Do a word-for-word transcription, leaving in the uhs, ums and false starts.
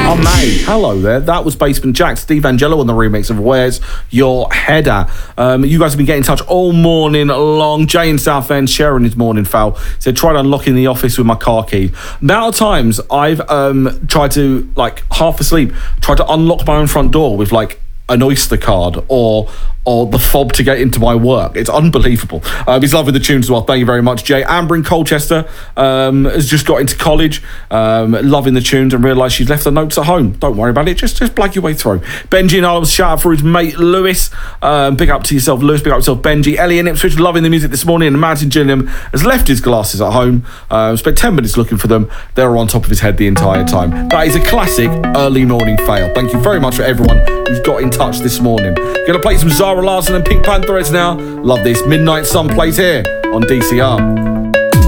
Oh, mate, hello there. That was Basement Jack, Steve Angelo on the remix of Where's Your Head At? Um, you guys have been getting in touch all morning long. Jay in Southend sharing his morning foul. Said, tried unlocking the office with my car key. Amount of times I've um, tried to, like, half asleep, tried to unlock my own front door with, like, an Oyster card or or the fob to get into my work. It's unbelievable. Um, he's loving the tunes as well. Thank you very much, Jay. Amber in Colchester um, has just got into college, um, loving the tunes and realised she's left the notes at home. Don't worry about it. Just just blag your way through. Benji in Ireland, shout out for his mate Lewis. Um, big up to yourself, Lewis. Big up to yourself, Benji. Ellie in Ipswich, loving the music this morning. And Martin Gilliam has left his glasses at home. Um, spent ten minutes looking for them. They were on top of his head the entire time. That is a classic early morning fail. Thank you very much for everyone who's got in touch this morning. Gonna play some Zara Larsson and Pink Pantheress now. Love this. Midnight Sun plays here on D C R.